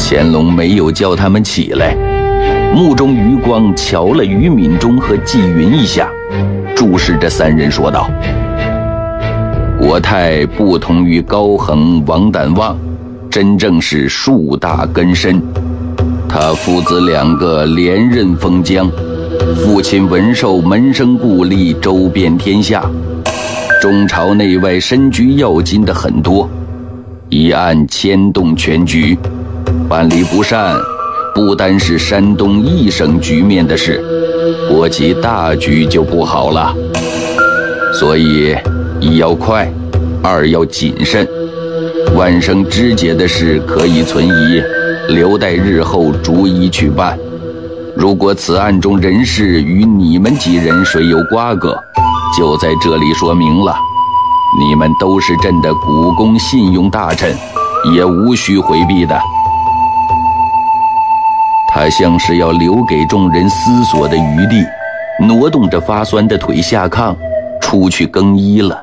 乾隆没有叫他们起来，目中余光瞧了于敏中和纪云一下，注视着三人说道：国泰不同于高恒、王胆旺，真正是树大根深。他父子两个连任封疆，父亲文寿门生故吏，周遍天下，中朝内外身居要津的很多，一案牵动全局，办理不善，不单是山东一省局面的事，国际大局就不好了。所以一要快，二要谨慎，万生枝节的事可以存疑，留待日后逐一去办。如果此案中人事与你们几人谁有瓜葛，就在这里说明了，你们都是朕的股肱信用大臣，也无需回避的。他像是要留给众人思索的余地，挪动着发酸的腿下炕，出去更衣了。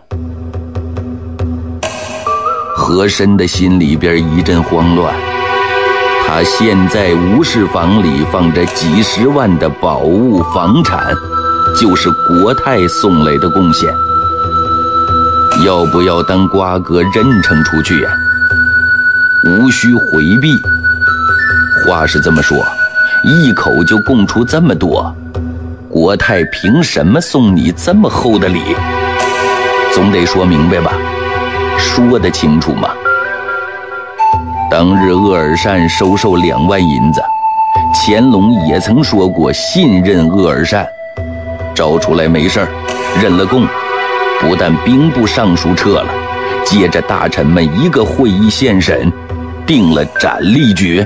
和珅的心里边一阵慌乱，他现在无事房里放着几十万的宝物房产，就是国泰送来的贡献，要不要当瓜葛认呈出去呀？无需回避。话是这么说，一口就供出这么多，国泰凭什么送你这么厚的礼？总得说明白吧，说得清楚吗？当日鄂尔善收受2万银子，乾隆也曾说过信任鄂尔善，招出来没事儿，认了供，不但兵部尚书撤了，接着大臣们一个会议现审，定了斩立决。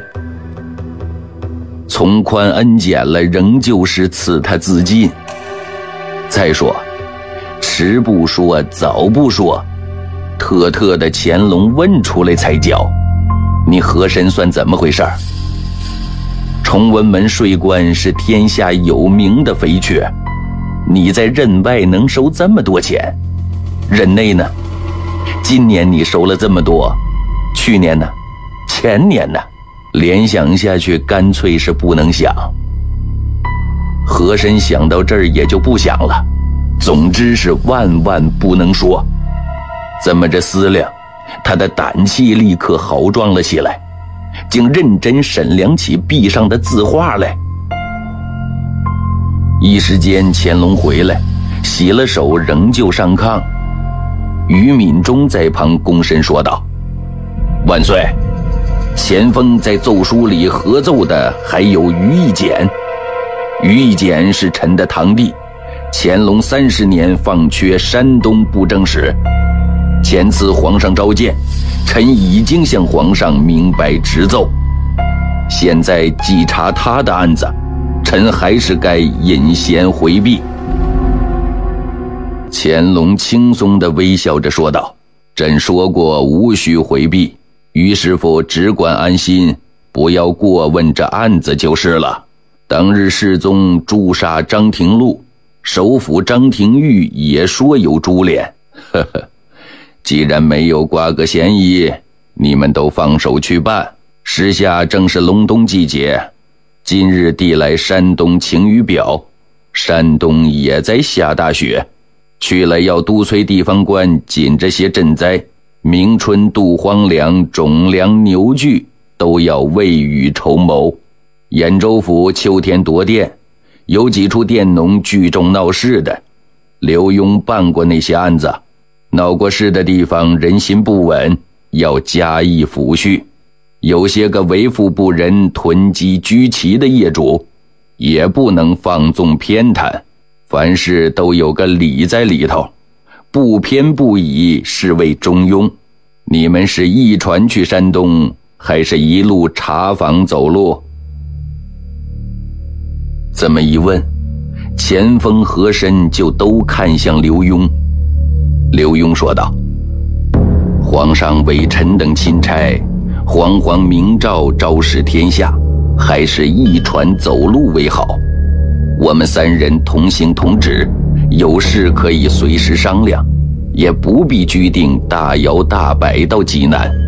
从宽恩减了，仍旧是赐他自尽。再说，迟不说，早不说，特的乾隆问出来才叫，你和珅算怎么回事？崇文门税官是天下有名的肥缺，你在任外能收这么多钱，任内呢？今年你收了这么多，去年呢？前年呢？联想下去，干脆是不能想。和珅想到这儿也就不想了，总之是万不能说。这么着思量，他的胆气立刻豪壮了起来，竟认真审量起壁上的字画来。一时间乾隆回来，洗了手，仍旧上炕。于敏中在旁躬身说道：万岁，前锋在奏书里合奏的还有于义简。于义简是臣的堂弟，乾隆30年放缺山东布政使。前次皇上召见，臣已经向皇上明白直奏，现在稽查他的案子，臣还是该隐贤回避。乾隆轻松地微笑着说道：朕说过无需回避，于师傅只管安心，不要过问这案子就是了。当日世宗诛杀张廷禄，首辅张廷玉也说有株连，呵呵。既然没有瓜葛嫌疑，你们都放手去办。时下正是隆冬季节，今日递来山东晴雨表，山东也在下大雪，去了要督催地方官紧着些赈灾，明春度荒凉，种粮牛具都要未雨绸缪。兖州府秋天夺电，有几处佃农聚众闹事的，刘墉办过那些案子，闹过事的地方人心不稳，要加以抚恤。有些个为富不仁、囤积居奇的业主，也不能放纵偏袒，凡事都有个理在里头，不偏不倚是为中庸。你们是一船去山东，还是一路查访走路？这么一问，前锋和珅就都看向刘墉。刘墉说道：皇上委臣等钦差，皇皇明诏昭示天下，还是一船走路为好。我们3人同行同旨，有事可以随时商量，也不必拘定大摇大摆到济南。